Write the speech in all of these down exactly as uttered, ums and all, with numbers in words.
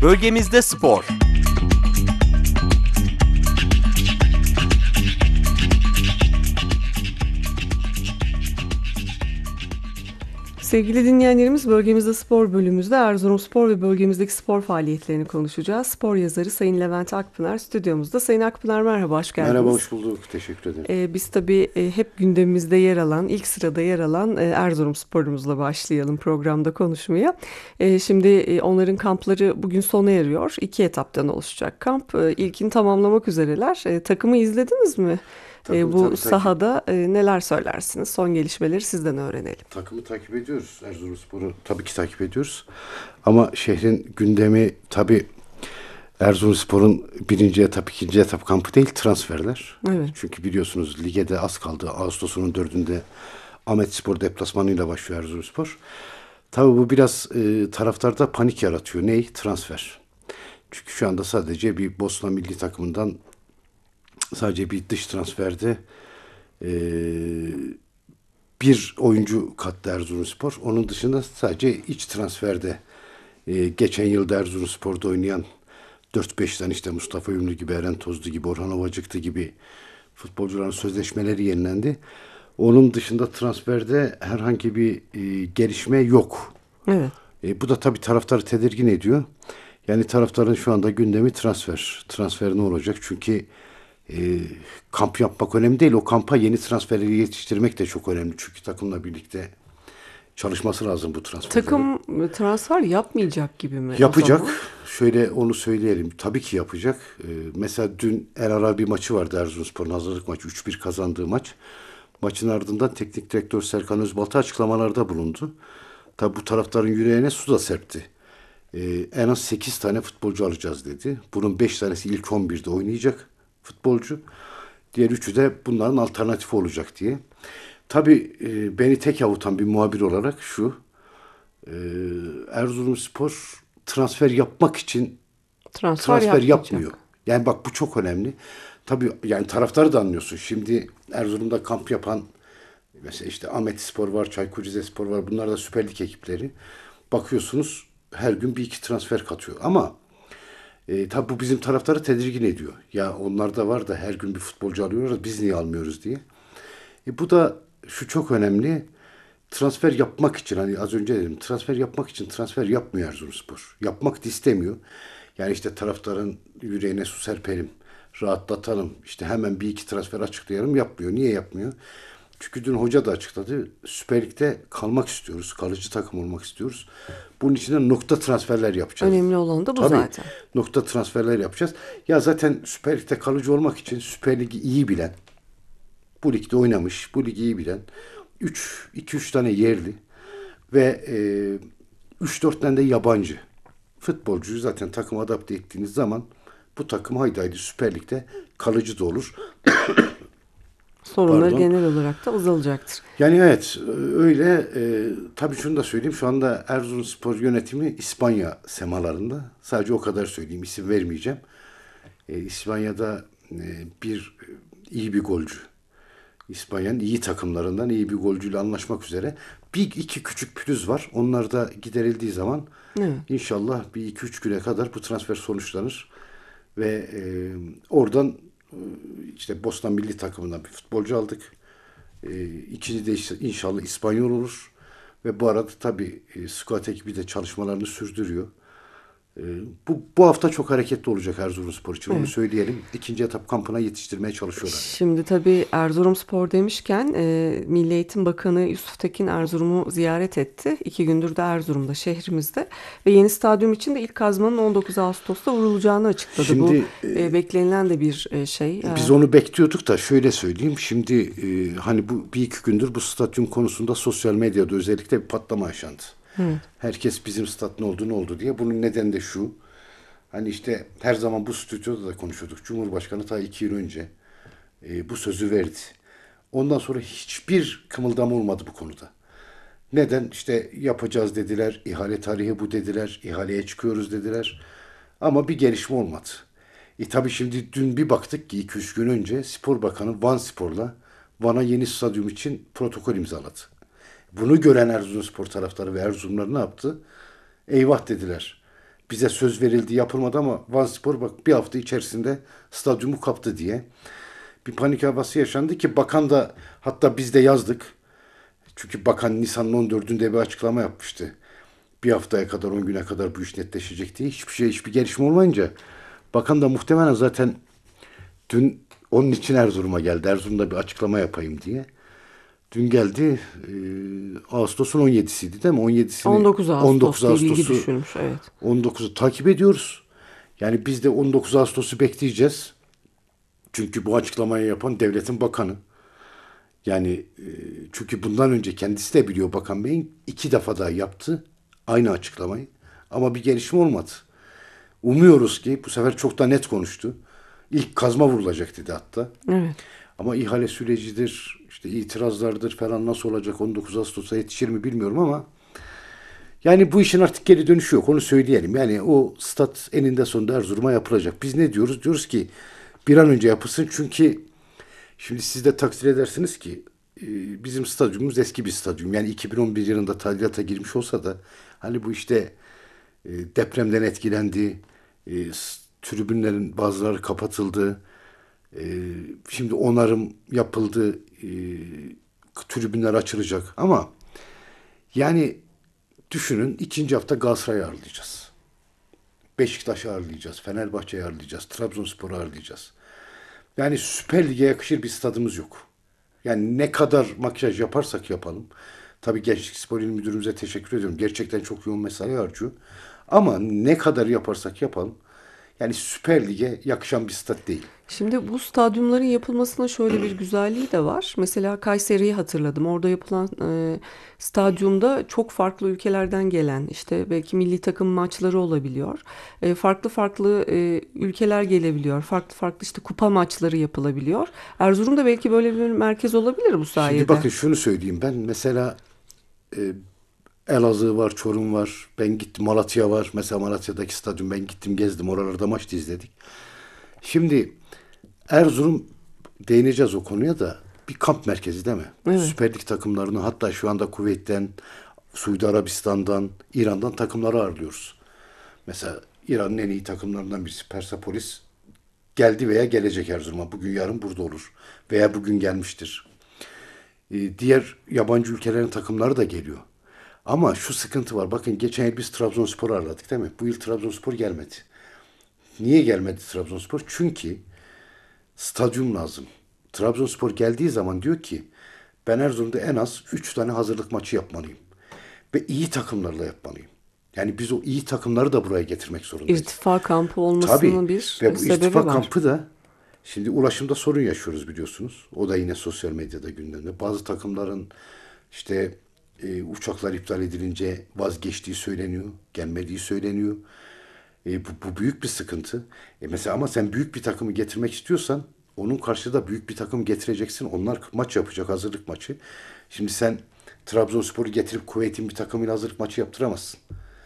Bölgemizde spor. Sevgili dinleyenlerimiz, Bölgemizde Spor bölümümüzde Erzurumspor ve bölgemizdeki spor faaliyetlerini konuşacağız. Spor yazarı Sayın Levent Akpınar stüdyomuzda. Sayın Akpınar, merhaba, hoş geldiniz. Merhaba, hoş bulduk. Teşekkür ederim. Ee, biz tabii e, hep gündemimizde yer alan, ilk sırada yer alan e, Erzurumspor'umuzla başlayalım programda konuşmaya. E, şimdi e, onların kampları bugün sona eriyor. İki etaptan oluşacak kamp. E, ilkini tamamlamak üzereler. E, takımı izlediniz mi? Tabii, E, bu tabii, sahada e, neler söylersiniz? Son gelişmeleri sizden öğrenelim. Takımı takip ediyoruz. Erzurumspor'u tabii ki takip ediyoruz. Ama şehrin gündemi tabii Erzurumspor'un birinci etap, ikinci etap kampı değil, transferler. Evet. Çünkü biliyorsunuz lige de az kaldı. Ağustos'un dördünde Ahmetspor deplasmanıyla başlıyor Erzurumspor. Tabii bu biraz e, taraftarda panik yaratıyor. Ney? Transfer. Çünkü şu anda sadece bir Bosna milli takımından sadece bir dış transferde e, bir oyuncu kattı Erzurumspor. Onun dışında sadece iç transferde e, geçen yılda Erzurumspor'da oynayan dört beş tane işte Mustafa Ünlü gibi, Eren Tozlu gibi, Orhan Ovacıktı gibi futbolcuların sözleşmeleri yenilendi. Onun dışında transferde herhangi bir e, gelişme yok. Evet. E, bu da tabii taraftarı tedirgin ediyor. Yani taraftarın şu anda gündemi transfer. Transfer ne olacak? Çünkü e, kamp yapmak önemli değil. O kampa yeni transferleri yetiştirmek de çok önemli. Çünkü takımla birlikte çalışması lazım bu transferlerin. Takım transfer yapmayacak gibi mi? Yapacak. Şöyle onu söyleyelim. Tabii ki yapacak. Ee, mesela dün El Arabi maçı vardı, Erzurumspor'un hazırlık maçı. üç bir kazandığı maç. Maçın ardından teknik direktör Serkan Özbalta açıklamalarda bulundu. Tabii bu taraftarın yüreğine su da serpti. Ee, en az sekiz tane futbolcu alacağız dedi. Bunun beş tanesi ilk on birde oynayacak futbolcu. Diğer üçü de bunların alternatifi olacak diye. Tabii e, beni tek avutan bir muhabir olarak şu. E, Erzurumspor transfer yapmak için transfer, transfer yapmıyor. Yani bak, bu çok önemli. Tabii yani taraftarı da anlıyorsun. Şimdi Erzurum'da kamp yapan mesela işte Ahmetspor var, Çaykur Rizespor var. Bunlar da Süper Lig ekipleri. Bakıyorsunuz her gün bir iki transfer katıyor. Ama e, tabii bu bizim taraftarı tedirgin ediyor. Ya onlar da var da her gün bir futbolcu alıyorlar, biz niye almıyoruz diye. E, bu da şu çok önemli. Transfer yapmak için, hani az önce dedim, transfer yapmak için transfer yapmıyor Erzurumspor. Yapmak da istemiyor. Yani işte taraftarın yüreğine su serpelim, rahatlatalım, işte hemen bir iki transfer açıklayalım, yapmıyor. Niye yapmıyor? Çünkü dün hoca da açıkladı. Süper Lig'de kalmak istiyoruz. Kalıcı takım olmak istiyoruz. Bunun için de nokta transferler yapacağız. Önemli olan da bu Tabii, zaten. nokta transferler yapacağız. Ya zaten Süper Lig'de kalıcı olmak için Süper Lig'i iyi bilen, bu ligde oynamış, bu ligi iyi bilen üç iki üç tane yerli ve üç dört tane de yabancı futbolcuyu zaten takıma adapte ettiğiniz zaman bu takım haydi haydi Süper Lig'de kalıcı da olur. Sorunları Pardon. genel olarak da azalacaktır. Yani evet, öyle. E, tabii şunu da söyleyeyim. Şu anda Erzurumspor yönetimi İspanya semalarında. Sadece o kadar söyleyeyim. İsim vermeyeceğim. E, İspanya'da e, bir iyi bir golcü. İspanya'nın iyi takımlarından iyi bir golcüyle anlaşmak üzere. Bir iki küçük pürüz var. Onlar da giderildiği zaman Evet. inşallah bir iki üç güne kadar bu transfer sonuçlanır. Ve e, oradan e, işte Bosna milli takımından bir futbolcu aldık. E, ikinci de inşallah İspanyol olur. Ve bu arada tabii e, scout ekibi de çalışmalarını sürdürüyor. E, bu, bu hafta çok hareketli olacak Erzurumspor için. Evet. Onu söyleyelim. İkinci etap kampına yetiştirmeye çalışıyorlar. Şimdi tabii Erzurumspor demişken e, Milli Eğitim Bakanı Yusuf Tekin Erzurum'u ziyaret etti. İki gündür de Erzurum'da, şehrimizde. Ve yeni stadyum için de ilk kazmanın on dokuz Ağustos'ta vurulacağını açıkladı. Şimdi, bu e, beklenilen de bir e, şey. Biz onu bekliyorduk da şöyle söyleyeyim. Şimdi e, hani bu bir iki gündür bu stadyum konusunda sosyal medyada özellikle bir patlama yaşandı. Evet. Herkes bizim stat ne oldu ne oldu diye. Bunun nedeni de şu. Hani işte her zaman bu stüdyoda da konuşuyorduk. Cumhurbaşkanı ta iki yıl önce e, bu sözü verdi. Ondan sonra hiçbir kımıldama olmadı bu konuda. Neden? İşte yapacağız dediler. İhale tarihi bu dediler. İhaleye çıkıyoruz dediler. Ama bir gelişme olmadı. E tabii şimdi dün bir baktık ki iki üç gün önce Spor Bakanı Van Spor'la Van'a yeni stadyum için protokol imzaladı. Bunu gören Erzurumspor taraftarı ve Erzurumlar ne yaptı? Eyvah dediler. bize söz verildi, yapılmadı ama Vanspor bak bir hafta içerisinde stadyumu kaptı diye bir panik havası yaşandı ki bakan da, hatta biz de yazdık. Çünkü bakan Nisan'ın on dördünde bir açıklama yapmıştı. Bir haftaya kadar, on güne kadar bu iş netleşecek diye. Hiçbir şey, hiçbir gelişme olmayınca bakan da muhtemelen zaten dün onun için Erzurum'a geldi. Erzurum'da bir açıklama yapayım diye. Dün geldi. E, Ağustos'un on yedisiydi değil mi? on yedisini on dokuz on dokuz Ağustos diye bilgi Ağustos'u düşürmüş. Evet. on dokuzu takip ediyoruz. Yani biz de on dokuz Ağustos'u bekleyeceğiz. Çünkü bu açıklamayı yapan devletin bakanı. Yani e, çünkü bundan önce kendisi de biliyor, Bakan Bey'in iki defa daha yaptı aynı açıklamayı. Ama bir gelişme olmadı. Umuyoruz ki bu sefer çok da net konuştu. İlk kazma vurulacak dedi hatta. Evet. Ama ihale sürecidir, işte itirazlardır falan nasıl olacak, on dokuz Ağustos'a yetişir mi bilmiyorum ama yani bu işin artık geri dönüşü yok, onu söyleyelim. Yani o stat eninde sonunda Erzurum'a yapılacak. Biz ne diyoruz? Diyoruz ki bir an önce yapılsın çünkü şimdi siz de takdir edersiniz ki e, bizim stadyumumuz eski bir stadyum. Yani iki bin on bir yılında tadilata girmiş olsa da hani bu işte e, depremden etkilendi, e, s- tribünlerin bazıları kapatıldı, e, şimdi onarım yapıldı, e, tribünler açılacak ama yani düşünün, ikinci hafta Galatasaray'ı ağırlayacağız. Beşiktaş'ı ağırlayacağız, Fenerbahçe'yi ağırlayacağız, Trabzonspor'u ağırlayacağız. Yani Süper Lig'e yakışır bir stadımız yok. Yani ne kadar makyaj yaparsak yapalım. Tabii Gençlik Spor İl Müdürümüze teşekkür ediyorum. Gerçekten çok yoğun mesai harcıyor. Ama ne kadar yaparsak yapalım. Yani Süper Lig'e yakışan bir stat değil. Şimdi bu stadyumların yapılmasının şöyle bir güzelliği de var. Mesela Kayseri'yi hatırladım. Orada yapılan e, stadyumda çok farklı ülkelerden gelen, işte belki milli takım maçları olabiliyor. E, farklı farklı e, ülkeler gelebiliyor. Farklı farklı işte kupa maçları yapılabiliyor. Erzurum'da belki böyle bir merkez olabilir bu Şimdi sayede. bakın şunu söyleyeyim ben. Mesela e, Elazığ var, Çorum var. Ben gittim, Malatya var. Mesela Malatya'daki stadyum ben gittim, gezdim. Oralarda maç da izledik. Şimdi Erzurum, değineceğiz o konuya da, bir kamp merkezi değil mi? Evet. Süper Lig takımlarını, hatta şu anda Kuveyt'ten, Suudi Arabistan'dan, İran'dan takımları ağırlıyoruz. Mesela İran'ın en iyi takımlarından birisi Persepolis geldi veya gelecek Erzurum'a. Bugün yarın burada olur. Veya bugün gelmiştir. Ee, diğer yabancı ülkelerin takımları da geliyor. Ama şu sıkıntı var. Bakın geçen yıl biz Trabzonspor ağırladık değil mi? Bu yıl Trabzonspor gelmedi. Niye gelmedi Trabzonspor? Çünkü stadyum lazım. Trabzonspor geldiği zaman diyor ki ben Erzurum'da en az üç tane hazırlık maçı yapmalıyım. Ve iyi takımlarla yapmalıyım. Yani biz o iyi takımları da buraya getirmek zorundayız. İrtifa kampı Tabii. olmasının bir Ve bu sebebi irtifa var. kampı da, şimdi ulaşımda sorun yaşıyoruz biliyorsunuz. O da yine sosyal medyada gündemde. Bazı takımların işte e, uçaklar iptal edilince vazgeçtiği söyleniyor. Gelmediği söyleniyor. E, bu, bu büyük bir sıkıntı. E mesela ama sen büyük bir takımı getirmek istiyorsan onun karşısında büyük bir takım getireceksin. Onlar maç yapacak, hazırlık maçı. Şimdi sen Trabzonspor'u getirip Kuveyt'in bir takımıyla hazırlık maçı yaptıramazsın.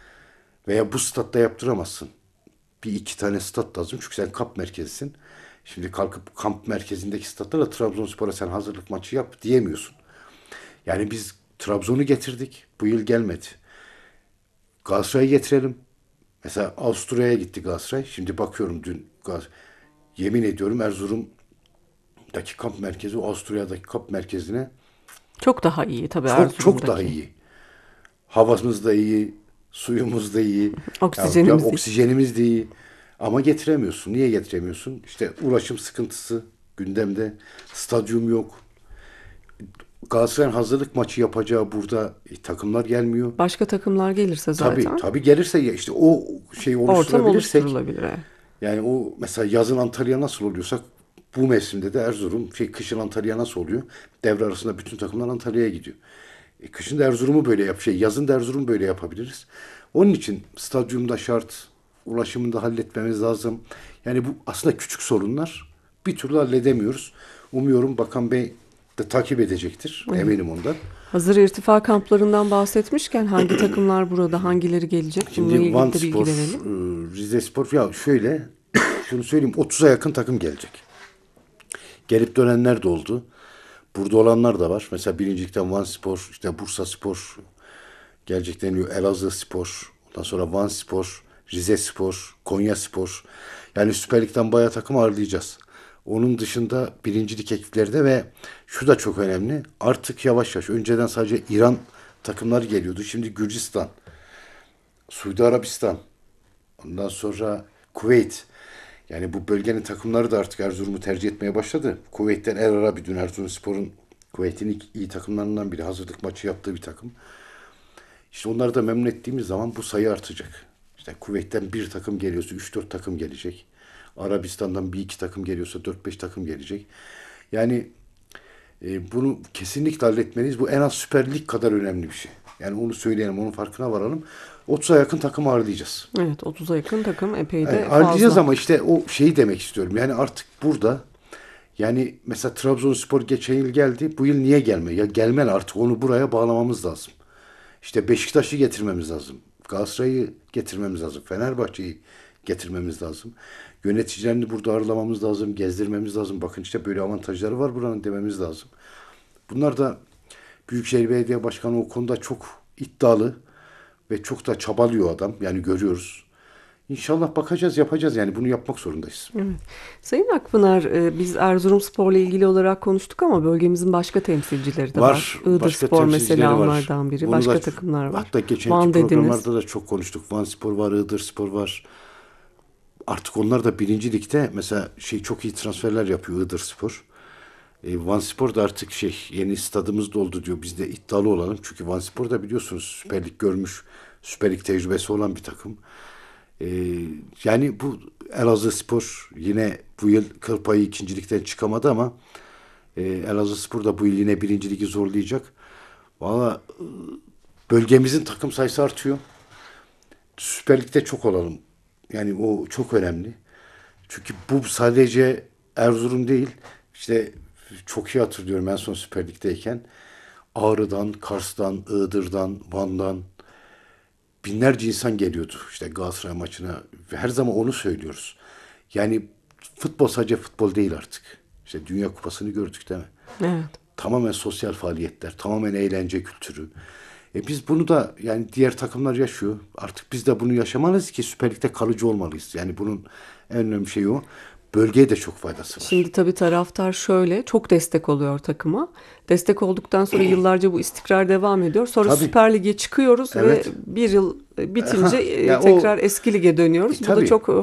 Veya bu statta yaptıramazsın. Bir iki tane stat lazım çünkü sen kamp merkezisin. Şimdi kalkıp kamp merkezindeki statlarla Trabzonspor'a sen hazırlık maçı yap diyemiyorsun. Yani biz Trabzon'u getirdik. Bu yıl gelmedi. Galatasaray'ı getirelim. Mesela Avusturya'ya gitti Galatasaray. Şimdi bakıyorum dün Gal- yemin ediyorum Erzurum'daki kamp merkezi Avusturya'daki kamp merkezine Çok daha iyi tabii çok çok daha Erzurum'daki. iyi. Havamız da iyi, suyumuz da iyi, ya, ya Oksijenimiz iyi. oksijenimiz de iyi. Ama getiremiyorsun. Niye getiremiyorsun? İşte ulaşım sıkıntısı gündemde. Stadyum yok. Galatasaray'ın hazırlık maçı yapacağı burada e, takımlar gelmiyor. Başka takımlar gelirse Tabii zaten tabii gelirse ya işte o şeyi ortam oluşturabilirsek, oluşturulabilir. Evet. yani o mesela yazın Antalya nasıl oluyorsak bu mevsimde de Erzurum, şey kışın Antalya nasıl oluyor? Devre arasında bütün takımlar Antalya'ya gidiyor. E, kışın da Erzurum'u böyle yap, şey yazın da Erzurum'u böyle yapabiliriz. Onun için stadyumda şart, ulaşımını da halletmemiz lazım. Yani bu aslında küçük sorunlar, bir türlü halledemiyoruz. Umuyorum Bakan Bey de takip edecektir. Eminim ondan. Hazır irtifa kamplarından bahsetmişken hangi takımlar burada, hangileri gelecek? Bununla Şimdi Van ilgili de bilgi Spor, verelim. e, Rize Spor, ya şöyle şunu söyleyeyim, otuza yakın takım gelecek. Gelip dönenler de oldu. Burada olanlar da var. Mesela birincilikten Van Spor, işte Bursa Spor gelecek deniyor. Elazığ Spor, ondan sonra Van Spor. Rizespor, Konyaspor. Yani Süper Lig'den bayağı takım ağırlayacağız. Onun dışında birincilik ekiplerde ve şu da çok önemli. Artık yavaş yavaş önceden sadece İran takımları geliyordu. Şimdi Gürcistan, Suudi Arabistan, ondan sonra Kuveyt. Yani bu bölgenin takımları da artık Erzurum'u tercih etmeye başladı. Kuveyt'ten El Arabi dün Erzurumspor'un Kuveyt'in ilk iyi takımlarından biri. Hazırlık maçı yaptığı bir takım. İşte onları da memnun ettiğimiz zaman bu sayı artacak. İşte Kuveyt'ten bir takım geliyorsa üç dört takım gelecek. Arabistan'dan bir iki takım geliyorsa dört beş takım gelecek. Yani e, bunu kesinlikle halletmeliyiz. Bu en az Süper Lig kadar önemli bir şey. Yani onu söyleyelim, onun farkına varalım. otuza yakın takım ağırlayacağız. Evet, otuza yakın takım epey de Yani fazla. ağırlayacağız ama işte o şeyi demek istiyorum. Yani artık burada yani mesela Trabzonspor geçen yıl geldi. Bu yıl niye gelmiyor? Ya gelmeli artık, onu buraya bağlamamız lazım. İşte Beşiktaş'ı getirmemiz lazım. Galatasaray'ı getirmemiz lazım. Fenerbahçe'yi getirmemiz lazım. Yöneticilerini burada ağırlamamız lazım. Gezdirmemiz lazım. Bakın işte böyle avantajları var buranın dememiz lazım. Bunlar da Büyükşehir Belediye Başkanı o konuda çok iddialı ve çok da çabalıyor adam. Yani görüyoruz. İnşallah bakacağız, yapacağız. Yani bunu yapmak zorundayız. Evet. Sayın Akpınar, e, biz Erzurumspor'la ilgili olarak konuştuk ama bölgemizin başka temsilcileri de var. Var. Iğdır Başka Spor temsilcileri mesela var. onlardan biri. Bunu Başka da, takımlar var. hatta geçenki Van dediniz. programlarda da çok konuştuk. Van Spor var, Iğdır Spor var. Artık onlar da birinci ligde mesela şey çok iyi transferler yapıyor Iğdır Spor. E, Van Spor da artık şey yeni stadımız doldu diyor. Biz de iddialı olalım. Çünkü Van Spor da biliyorsunuz Süper Lig görmüş, Süper Lig tecrübesi olan bir takım. E, yani bu Elazığspor yine bu yıl kıl payı ikincilikten çıkamadı ama e, Elazığspor da bu yıl yine birinci ligi zorlayacak. Valla e, bölgemizin takım sayısı artıyor. Süper Lig'de çok olalım. Yani o çok önemli. Çünkü bu sadece Erzurum değil. İşte çok iyi hatırlıyorum en son Süper Lig'deyken. Ağrı'dan, Kars'tan, Iğdır'dan, Van'dan binlerce insan geliyordu işte Galatasaray maçına. Ve her zaman onu söylüyoruz. Yani futbol sadece futbol değil artık. İşte Dünya Kupası'nı gördük değil mi? Evet. Tamamen sosyal faaliyetler, tamamen eğlence kültürü. E biz bunu da yani diğer takımlar yaşıyor. Artık biz de bunu yaşamalıyız ki Süper Lig'de kalıcı olmalıyız. Yani bunun en önemli şeyi o. Bölgeye de çok faydası var. Şimdi tabii taraftar şöyle çok destek oluyor takıma. Destek olduktan sonra yıllarca bu istikrar devam ediyor. Sonra Tabii. Süper Lig'e çıkıyoruz Evet. ve bir yıl bitince Ya o- tekrar eski lige dönüyoruz. E, Bu da tabii. çok